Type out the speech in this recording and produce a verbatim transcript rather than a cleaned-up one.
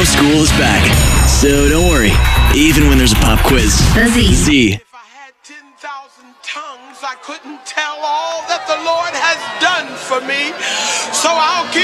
know school is back. So don't worry, even when there's a pop quiz. The Z. Z. If I had ten thousand tongues, I couldn't tell all that the Lord has done for me. So I'll keep